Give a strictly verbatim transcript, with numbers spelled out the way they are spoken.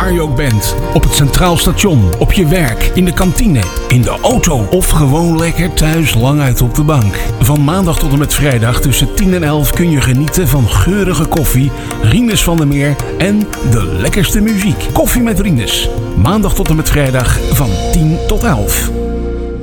waar je ook bent. Op het Centraal Station, op je werk, in de kantine, in de auto of gewoon lekker thuis lang uit op de bank. Van maandag tot en met vrijdag tussen tien en elf kun je genieten van geurige koffie, Rinus van der Meer en de lekkerste muziek. Koffie met Rinus. Maandag tot en met vrijdag van tien tot elf.